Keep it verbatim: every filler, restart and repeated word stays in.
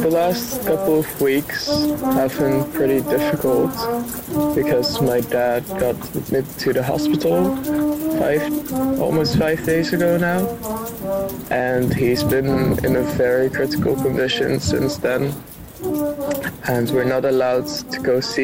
the last couple of weeks have been pretty difficult because my dad got admitted to the hospital five, almost five days ago now, and he's been in a very critical condition since then, and we're not allowed to go see